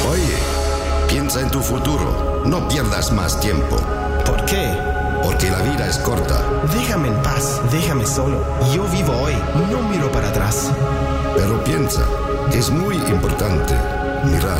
Oye, piensa en tu futuro. No pierdas más tiempo. ¿Por qué? Porque la vida es corta. Déjame en paz, déjame solo. Yo vivo hoy, no miro para atrás. Pero piensa, es muy importante mirar